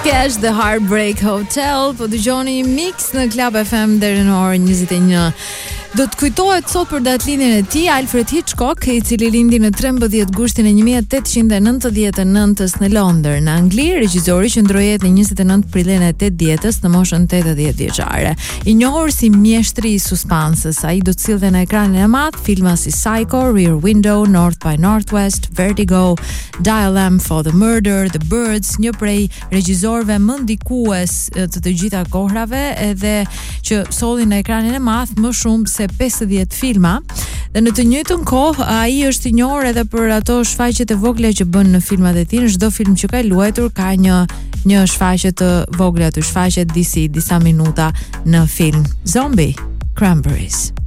Kjo është The Heartbreak Hotel, po dëgjoni mix në Club FM deri në orën 21. Do të kujtohet sot për datëlindjen e tij Alfred Hitchcock, i cili lindi në 13 gushtin e 1899 në Londër, në Angli. Regjizori qëndroi jetë në 29 prillin e 80-s në moshën 80 vjeçare. I njohur si mjeshtri i suspansës, ai do të sillte në ekranin e madh filma si Psycho, Rear Window, North by Northwest, Vertigo, Dial M for the Murder, The Birds, një prej regjisorëve më ndikues të të gjitha kohrave, edhe që solli në ekranin e madh më shumë se 50 filma. Dhe në të njëjtën kohë ai është i njohur edhe për ato shfaqjet e vogla që bën në filmat e tij. Në çdo film që ka luajtur ka një shfaqje të vogla, të shfaqet disa minuta në film. Zombie, Cranberries.